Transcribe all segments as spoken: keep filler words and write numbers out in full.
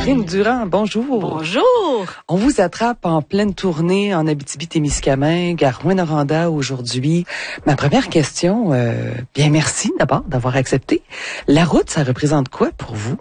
Catherine Durand, bonjour. Bonjour. On vous attrape en pleine tournée en Abitibi-Témiscamingue, à Rouyn-Noranda aujourd'hui. Ma première question, euh, bien merci d'abord d'avoir accepté. La route, ça représente quoi pour vous?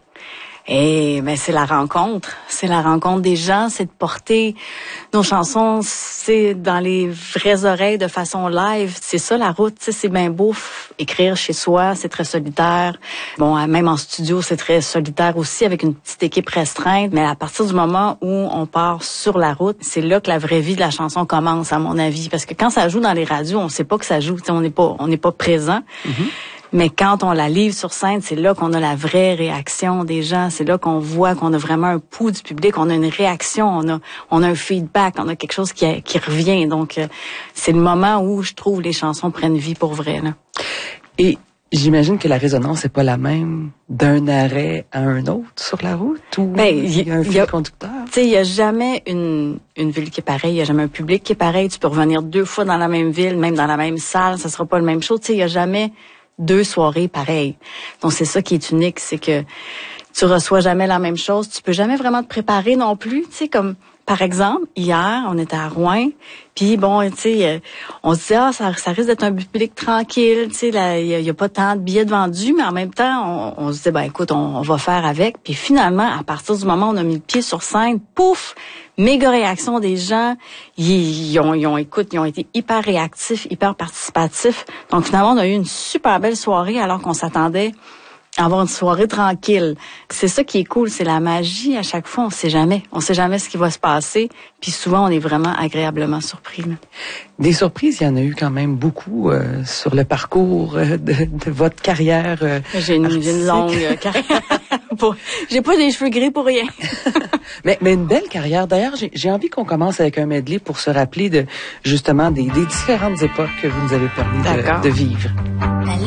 Eh ben c'est la rencontre, c'est la rencontre des gens, c'est de porter nos chansons, c'est dans les vraies oreilles de façon live. C'est ça la route, tu sais, c'est bien beau écrire chez soi, c'est très solitaire. Bon, même en studio, c'est très solitaire aussi avec une petite équipe restreinte. Mais à partir du moment où on part sur la route, c'est là que la vraie vie de la chanson commence, à mon avis, parce que quand ça joue dans les radios, on sait pas que ça joue, tu sais, on n'est pas, on n'est pas présent. Mm-hmm. Mais quand on la livre sur scène, c'est là qu'on a la vraie réaction des gens. C'est là qu'on voit qu'on a vraiment un pouls du public, on a une réaction, on a, on a un feedback, on a quelque chose qui, qui revient. Donc, euh, c'est le moment où je trouve les chansons prennent vie pour vrai, là. Et j'imagine que la résonance n'est pas la même d'un arrêt à un autre sur la route ou ben, il y a un fil conducteur. Tu sais, il y a jamais une une ville qui est pareille, il y a jamais un public qui est pareil. Tu peux revenir deux fois dans la même ville, même dans la même salle, ça sera pas la même chose. Tu sais, il y a jamais deux soirées pareilles. Donc, c'est ça qui est unique, c'est que tu reçois jamais la même chose. Tu peux jamais vraiment te préparer non plus. Tu sais, comme, par exemple, hier, on était à Rouyn, puis bon, tu sais, on se disait, ah, ça, ça risque d'être un public tranquille, tu sais, il y, y a pas tant de billets de vendus, mais en même temps, on, on se disait, ben écoute, on, on va faire avec. Puis finalement, à partir du moment où on a mis le pied sur scène, pouf, méga réaction des gens. Ils, ils ont, ils ont, écoute, ils ont été hyper réactifs, hyper participatifs. Donc finalement, on a eu une super belle soirée alors qu'on s'attendait à avoir une soirée tranquille. C'est ça qui est cool, c'est la magie. À chaque fois, on sait jamais. On sait jamais ce qui va se passer. Puis souvent, on est vraiment agréablement surpris, là. Des surprises, il y en a eu quand même beaucoup euh, sur le parcours euh, de, de votre carrière. Euh, j'ai, une, j'ai une longue euh, carrière. Pour, j'ai pas des cheveux gris pour rien. mais, mais une belle carrière. D'ailleurs, j'ai, j'ai envie qu'on commence avec un medley pour se rappeler de justement des, des différentes époques que vous nous avez permis de, de vivre.